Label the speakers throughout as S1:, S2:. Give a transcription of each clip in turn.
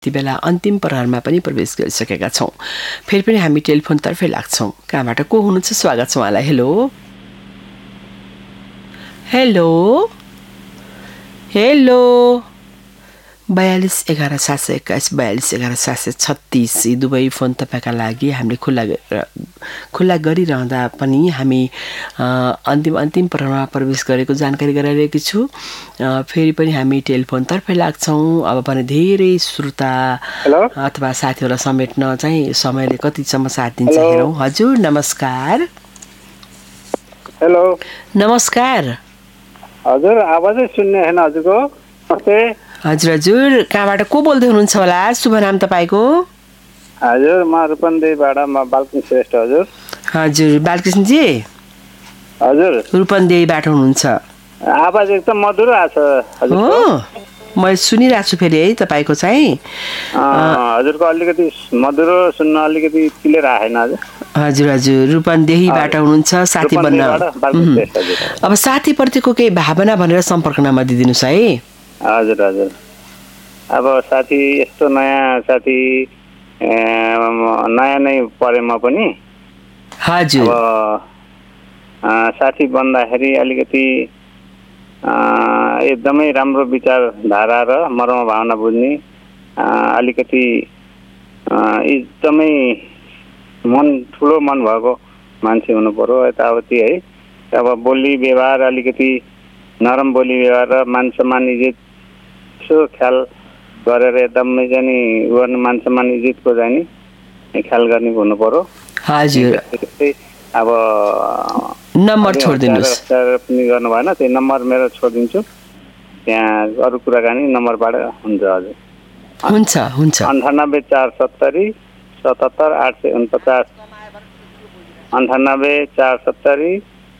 S1: यति बेला अन्तिम प्रहरमा पनि प्रवेश गरिसकेका छौँ। फेरि पनि हामी टेलिफोनतर्फै लाग्छौँ। कहाँबाट को हुनुहुन्छ? स्वागत छ उहाँलाई। हेलो हेलो हेलो 42 11 721 42 11 736 यी दुवै फोन तपाईँका लागि हामीले खुल्ला गरिरहँदा पनि हामी अन्तिम प्रहरमा प्रवेश गरेको जानकारी गराइरहेकी छु। फेरि पनि हामी टेलिफोनतर्फै लाग्छौँ। अब पनि धेरै श्रोता अथवा साथीहरूलाई समेट्न चाहिँ समयले कतिसम्म साथ दिन्छ हेरौँ। हजुर नमस्कार।
S2: हेलो
S1: नमस्कार।
S2: हजुर आवाजै सुन्ने छैन हजुरको। नमस्ते
S1: हजुर कहाँबाट को बोल्दै हुनुहुन्छ होला? शुभ नाम तपाईँको?
S2: हजुर म रूपन्देहीबाट बालकृष्ण श्रेष्ठ।
S1: हजुर बालकृष्णजी।
S2: हजुर
S1: रूपन्देहीबाट हुनुहुन्छ।
S2: आवाज एकदम मधुरो आछ हजुरको।
S1: म सुनिरहेको छु फेरि है तपाईँको चाहिँ।
S2: हजुरको अलिकति मधुरो सुन्न अलिकति क्लियर आएन
S1: हजुर। हजुर रूपन्देहीबाट हुनुहुन्छ। साथी बन्न अब साथीप्रतिको केही भावना भनेर सम्पर्क नम्बर दिदिनुहोस् है।
S2: हजुर हजुर अब साथी यस्तो नयाँ साथी नयाँ नै परे म पनि।
S1: हजुर
S2: अब साथी बन्दाखेरि अलिकति एकदमै राम्रो विचारधारा र मर्म भावना बुझ्ने अलिकति एकदमै ठुलो मन भएको मान्छे हुनु पर्यो यताउति है। अब बोली व्यवहार अलिकति नरम बोली व्यवहार र मान सम्मान इज्जत यसो ख्याल गरेर एकदमै जाने गर्ने मान सम्मान इज्जतको जाने ख्याल गर्ने हुनु पर्यो।
S1: हजुर
S2: अब
S1: नम्बर छोडिदिनुहोस्
S2: पनि गर्नु भएन त्यही नम्बर मेरो छोडिदिन्छु। त्यहाँ अरू कुराकानी नम्बरबाट हुन्छ। हजुर
S1: हुन्छ हुन्छ।
S2: 98 470 77 849 98 470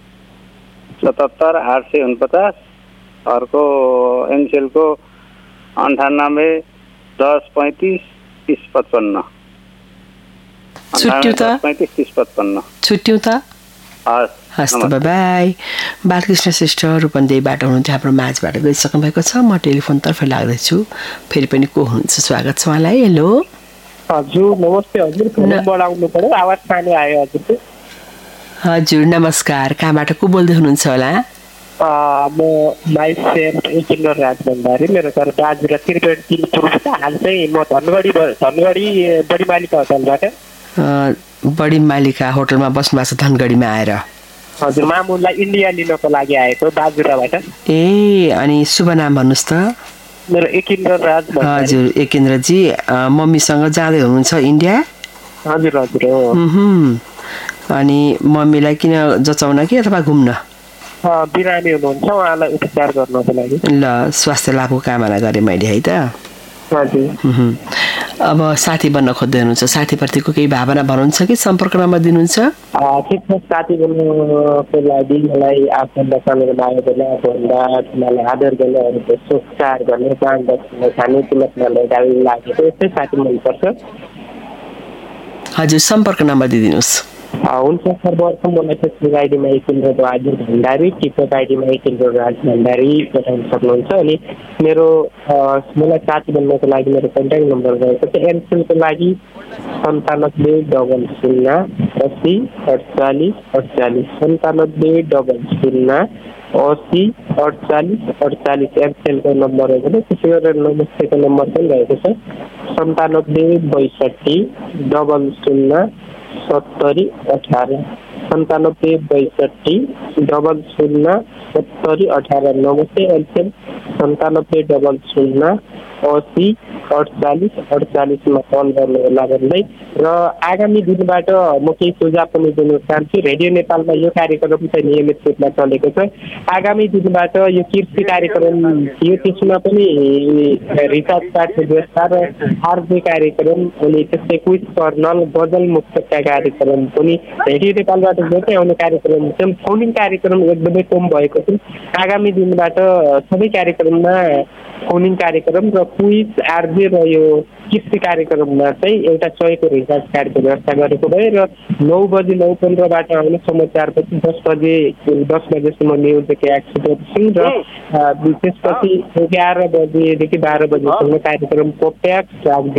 S2: 77 849। अर्को एनसेलको 98 10 35 30 55
S1: छुट्यौँ त
S2: 35 30 55
S1: छुट्यौँ त। हस् त बाई। बालकृष्ण श्रेष्ठ रूपन्देहीबाट हुनुहुन्थ्यो। हाम्रो माझबाट गइसक्नु भएको छ। म टेलिफोनतर्फ लाग्दैछु। फेरि पनि को हुनुहुन्छ? स्वागत छ उहाँलाई। हेलो
S3: हजुर नमस्ते। हजुर बढाउनु पर्यो आवाज सानो आयो हजुरको।
S1: हजुर नमस्कार। कहाँबाट को बोल्दै हुनुहुन्छ होला?
S3: म माइसेल्फ एकिन्द्र राज भण्डारी। मेरो घर दाजु र त्रिवेणी हाल चाहिँ म धनगढी बडी मालिका होटलबाट
S1: बडी मालिका होटलमा बस्नु भएको छ धनगढीमा आएर।
S3: हजुर मामुलाई इन्डिया लिनको लागि आएको बाजुराबाट।
S1: ए अनि शुभ नाम भन्नुहोस् त।
S3: मेरो एकिन्द्र राज भण्डारी।
S1: हजुर एकिन्द्रजी मम्मीसँग जाँदै हुनुहुन्छ इन्डिया?
S3: हजुर हजुर हो।
S1: अनि मम्मीलाई किन जचाउन कि अथवा घुम्न?
S3: बिरामी हुनुहुन्छ उहाँलाई उपचार गर्नको लागि।
S1: ल स्वास्थ्य लाभको कामना गरेँ मैले है त।
S3: हजुर
S1: अब साथी बन्न खोज्दै हुनुहुन्छ। साथीप्रतिको केही भावना भन्नुहुन्छ कि सम्पर्क नम्बर दिनुहुन्छ?
S3: ठिक छ। साथी बन्नको लागि मलाई आफूभन्दा सानो भाइहरूलाई आफूभन्दा ठुलालाई आदर गर्ने अरूको सोचचार गर्ने दान दक्षिणा खाने तिलकमालाई गाडी लागेको यस्तै साथी मनपर्छ।
S1: हजुर सम्पर्क नम्बर दिदिनुहोस्।
S3: हुन्छ सर। वर्षम मलाई फेसबुक आइडीमा एकिन्द्र बहादुर भण्डारी, टिकटक आइडीमा एकिन्द्र राज भण्डारी पठाउन सक्नुहुन्छ। अनि मलाई साथी बन्नको लागि मेरो कन्ट्याक्ट नम्बर रहेको छ। एनसेलको लागि 97 00 80 48 48 97 00 80 48 48 एनसेलको नम्बर रहेको छ। त्यसै गरेर नमस्तेको नम्बर पनि रहेको छ 97 62 00 70 18 97 62 00 70 18। नमस्ते एलसेल 97 00 80 48 48 मा कल गर्नु होला भन्दै र आगामी दिनबाट म केही सुझाव पनि दिन चाहन्छु। रेडियो नेपालमा यो कार्यक्रम चाहिँ नियमित रूपमा चलेको छ। आगामी दिनबाट यो कृषि कार्यक्रम थियो त्यसमा पनि रिचार्ज कार्डको व्यवस्था र आरजे कार्यक्रम अनि त्यस्तै क्विज कर्नल गजल मुक्तका कार्यक्रम पनि रेडियो नेपालबाट जति आउने कार्यक्रम चाहिँ फोनिङ कार्यक्रम एकदमै कम भएको छ। आगामी दिनबाट सबै कार्यक्रममा फोनिङ कार्यक्रम र क्विज आरजे र यो किस्ती कार्यक्रममा चाहिँ एउटा सहयोगको रिचार्ज कार्यको व्यवस्था गरेको भए र 9 बजे 9:15बाट आउने समाचारपछि 10 बजेसम्म न्युज एक्सपर्ट र त्यसपछि 11 बजेदेखि 12 बजेसम्म कार्यक्रम प्याक